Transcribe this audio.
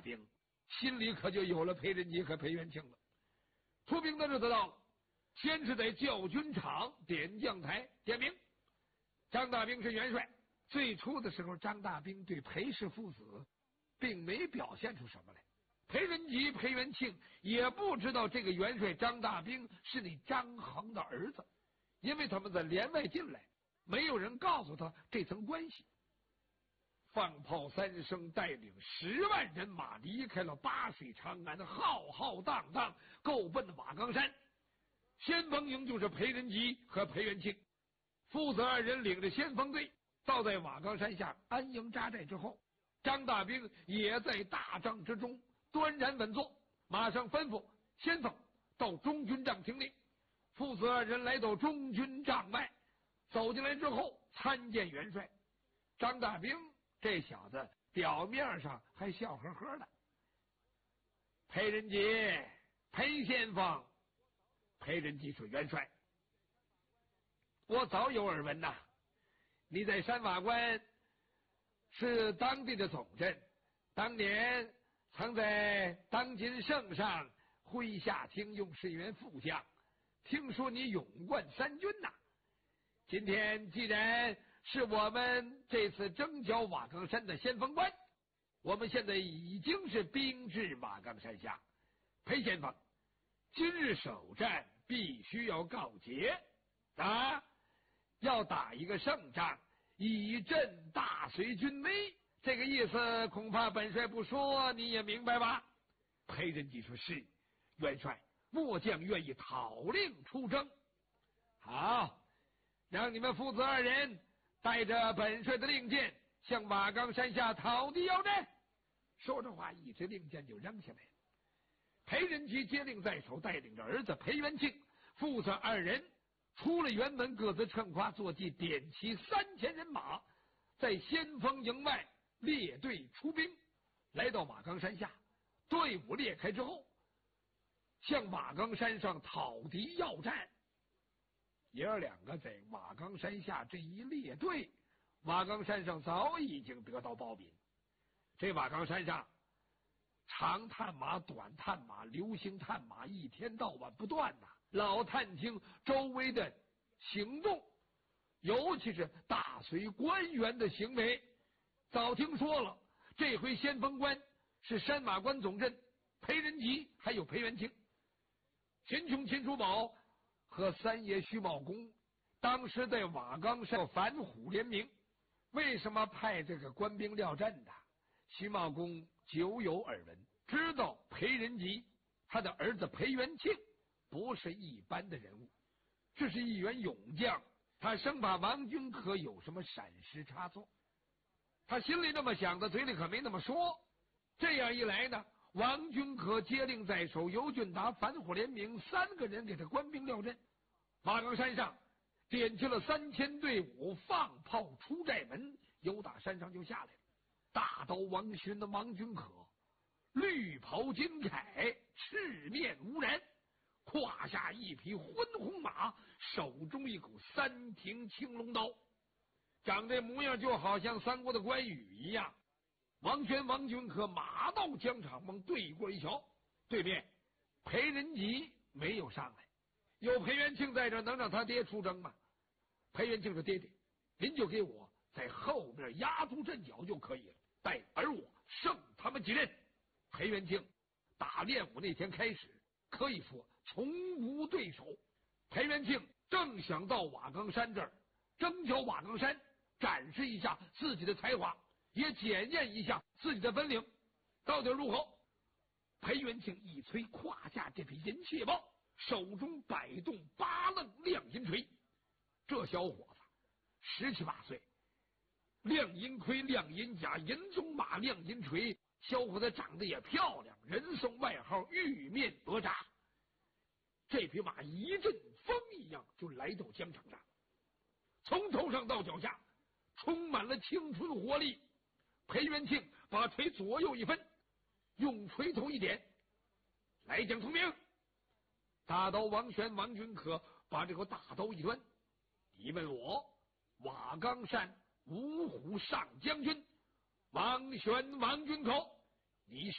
大兵心里可就有了裴仁吉和裴元庆了。出兵的日子到了，先是在教军场点将台点名，张大兵是元帅。最初的时候，张大兵对裴氏父子并没表现出什么来。裴仁吉、裴元庆也不知道这个元帅张大兵是你张衡的儿子，因为他们在连外进来，没有人告诉他这层关系。放炮三声，带领10万人马离开了八水长安，浩浩荡荡够奔瓦岗山。先锋营就是裴仁吉和裴元庆父子二人领着先锋队到在瓦岗山下安营扎寨之后，张大兵也在大帐之中端然稳坐，马上吩咐先锋到中军帐听令。父子二人来到中军帐外，走进来之后参见元帅。张大兵这小子表面上还笑呵呵的。裴仁吉、裴先锋。裴仁吉说：“元帅，我早有耳闻呐，你在山瓦关是当地的总镇，当年曾在当今圣上麾下听用，是一员副将。听说你勇冠3军呐。今天既然是我们这次征剿瓦岗山的先锋官，我们现在已经是兵至瓦岗山下。裴先锋，今日首战必须要告捷啊！要打一个胜仗，以振大隋军威。这个意思恐怕本帅不说你也明白吧？”裴仁吉说：“是，元帅，末将愿意讨令出征。”好，让你们父子二人带着本帅的令箭向瓦岗山下讨敌要战。说着话，一支令箭就扔下来了。裴仁吉接令在手，带领着儿子裴元庆父子二人出了辕门，各自乘花坐骑，点齐3000人马，在先锋营外列队出兵，来到瓦岗山下。队伍裂开之后，向瓦岗山上讨敌要战。爷儿两个在瓦岗山下这一列队，瓦岗山上早已经得到报禀。这瓦岗山上长探马、短探马、流星探马一天到晚不断呐，老探听周围的行动，尤其是大隋官员的行为。早听说了，这回先锋官是山马关总镇裴仁吉还有裴元庆。秦琼、秦叔宝和三爷徐茂公当时在瓦岗山反虎联名。为什么派这个官兵廖阵的？徐茂公久有耳闻，知道裴仁吉他的儿子裴元庆不是一般的人物，这是一员勇将，他生怕王君可有什么闪失差错。他心里那么想的，嘴里可没那么说。这样一来呢，王君可接令在手，尤俊达反虎联名，3个人给他官兵廖阵。瓦岗山上点起了3000队伍，放炮出寨门，由打山上就下来了。大刀王勋的王君可，绿袍金铠，赤面无染，胯下一匹昏红马，手中一口3挺青龙刀，长这模样就好像三国的关羽一样。王轩、王君可马到疆场，往对过一瞧，对面裴仁吉没有上来，有裴元庆在这，能让他爹出征吗？裴元庆说：“爹爹，您就给我在后面压住阵脚就可以了，待而我胜他们几人。”裴元庆打练武那天开始，可以说从无对手。裴元庆正想到瓦岗山这儿征剿瓦岗山，展示一下自己的才华，也检验一下自己的本领到底如何。裴元庆一催胯下这匹银蟹豹，手中摆动8楞亮银锤。这小伙子17、18岁，亮银盔、亮银甲、银鬃马、亮银锤，小伙子长得也漂亮，人送外号玉面哪吒。这匹马一阵风一样就来到疆场上，从头上到脚下充满了青春活力。裴元庆把锤左右一分，用锤头一点，来将同名。大刀王玄、王君可把这个大刀一端，你问我瓦岗山五虎上将军王玄、王君可，你